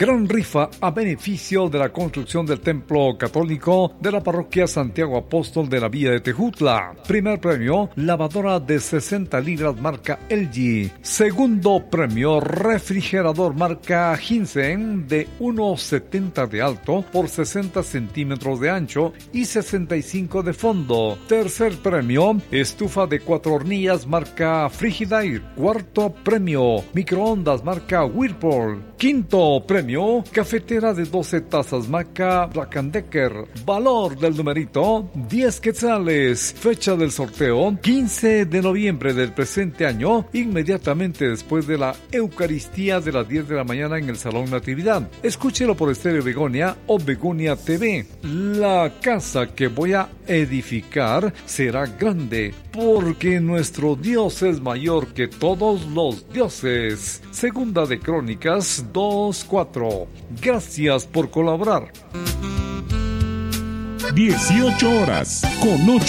Gran rifa a beneficio de la construcción del templo católico de la parroquia Santiago Apóstol de la Villa de Tejutla. Primer premio, lavadora de 60 libras marca LG. Segundo premio, refrigerador marca Hinsen de 1,70 de alto por 60 centímetros de ancho y 65 de fondo. Tercer premio, estufa de 4 hornillas marca Frigidaire. Cuarto premio, microondas marca Whirlpool. Quinto premio, cafetera de 12 tazas marca Black & Decker. Valor del numerito, 10 quetzales. Fecha del sorteo, 15 de noviembre del presente año, inmediatamente después de la Eucaristía de las 10 de la mañana en el Salón Natividad. Escúchelo por Estéreo Begonia o Begonia TV. La casa que voy a edificar será grande, porque nuestro Dios es mayor que todos los dioses. Segunda de Crónicas 2:4. Gracias por colaborar. 18 horas con 8